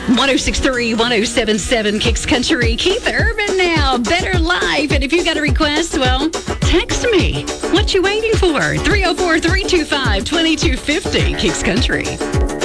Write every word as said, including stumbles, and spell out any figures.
one oh six point three, one oh seven point seven Kicks Country. Keith Urban now. Better Life. And if you got a request, well, text me. What you waiting for? three oh four, three two five, two two five oh. Kicks Country.